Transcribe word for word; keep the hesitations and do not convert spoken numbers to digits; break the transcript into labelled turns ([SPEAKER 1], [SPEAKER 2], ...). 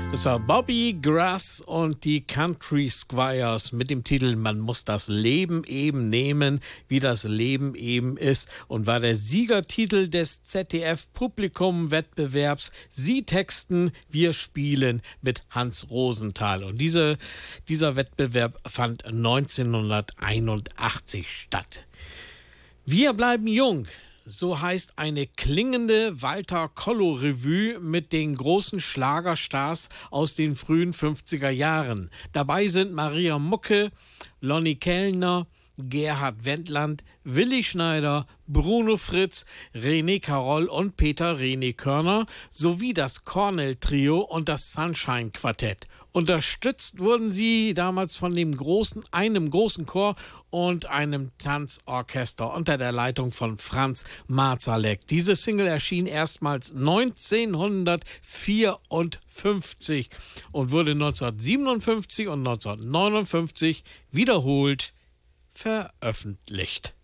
[SPEAKER 1] Das war Bobby Grass und die Country Squires mit dem Titel Man muss das Leben eben nehmen, wie das Leben eben ist, und war der Siegertitel des Z D F-Publikum-Wettbewerbs Sie texten, wir spielen mit Hans Rosenthal. Und diese, dieser Wettbewerb fand neunzehnhunderteinundachtzig statt. Wir bleiben jung. So heißt eine klingende Walter-Kollo-Revue mit den großen Schlagerstars aus den frühen fünfziger Jahren. Dabei sind Maria Mucke, Lonnie Kellner, Gerhard Wendland, Willi Schneider, Bruno Fritz, René Carroll und Peter René Körner sowie das Cornell-Trio und das Sunshine-Quartett. Unterstützt wurden sie damals von dem großen, einem großen Chor und einem Tanzorchester unter der Leitung von Franz Marzalek. Diese Single erschien erstmals neunzehnhundertvierundfünfzig und wurde neunzehnhundertsiebenundfünfzig und neunzehnhundertneunundfünfzig wiederholt veröffentlicht.